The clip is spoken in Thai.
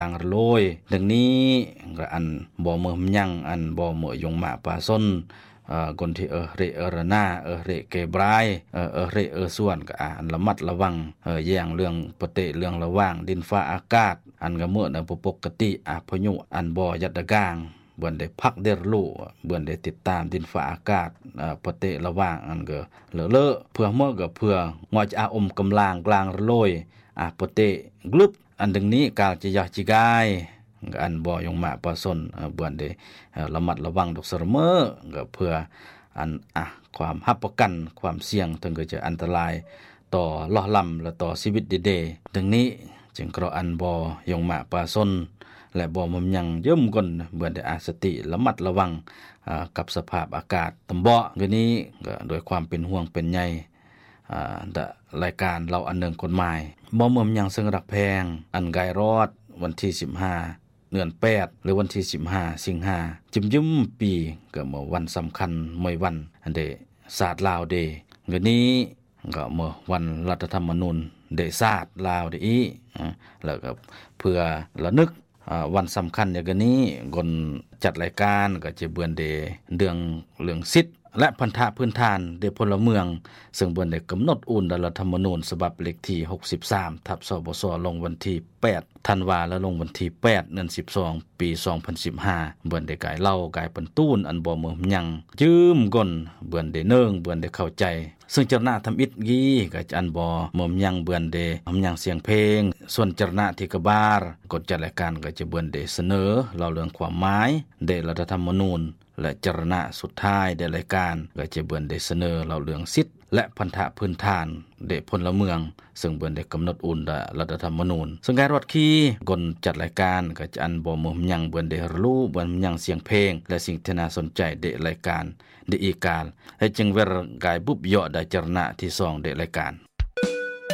ต่างโลยดังนี้ก็อันบ่เมือมยังอันบ่เมือยงมาปาซนคนที่เรระนาเรเกบรายเรส่วนก็อันระมัดระวังแย่งเรื่องปฏิเรื่องระว่างดินฟ้าอากาศอันก็เมื่อนะปกติพายุอันบ่ยัดกางเบิ่นได้พักได้รู้เบิ่นได้ติดตามดินฟ้าอากาศปฏิระว่างอันก็เลอะเพื่อเมื่อก็เพื่องอจะอมกำลังกลางโลยปฏิกลึบอันดังนี้กาลจะยาจิกายอันบ่ยงมาปะสนเบิ่นได้ระมัดระวังดอกเสมอก็เพื่ออันความรับประกันความเสี่ยงถึงก็จะอันตรายต่อล้อลำและต่อชีวิตเดๆดังนี้จึงกระอันบ่ยงมาปะสนและบ่มยังย่มก้นเบิ่นได้สติระมัดระวังกับสภาพอากาศตำเบาะก็นี้ก็โดยความเป็นห่วงเป็นใยรายการเราอันเนินกฎหมายบ่มยังซึ่งรักแพงอันไกรอดวันที่15เดือน8หรือวันที่15สิงหาจิ้มปีก็เมื่อวันสำคัญมื้อวันอันเดศาสตร์ลาวเดก็นี้ก็เมื่อวันรัฐธรรมนูญเดศาสตร์ลาวเดอีแล้วก็เพื่อระลึกวันสำคัญอย่างนี้คนจัดรายการก็จะเบือนเรื่องสิทธิ์และพันธะพื้นฐานเดพลเมืองซึ่งเบือนได้กำหนดอุ่นรัฐธรรมนูญฉบับเลขที่63/สบสลงวันที่8ธันวาและลงวันที่8เดือน12ปี2015เบือนได้กายเล่ากายปันตูนอันบ่เมือยังยืมก้นเบือนได้เนิ่งเบือนได้เข้าใจซึ่งจรณะทำอิฐกี้ก็จะอันบ่เมือยังเบือนได้ทำยังเสียงเพลงส่วนจรณะที่กบาลกฎจัดรายการก็จะเบือนได้เสนอเล่าเรื่องความหมายเดรัฐธรรมนูญและจรณะสุดท้ายในรายการก็จะเบิ่นได้เสนอเราเรื่องสิทธิ์และพันธะพื้นฐานเดพลเมืองซึ่งเบิ่นได้กำหนดอุ่นรัฐธรรมนูญซึ่งการรถขี่กลจัดรายการก็จะอันบ่มือยังเบิ่นได้รู้เบิ่นยังเสียงเพลงและสิ่งที่น่าสนใจเดรายการเดอีการและจึงเวรกายบุบเหาะได้จรณะที่2เดรายการ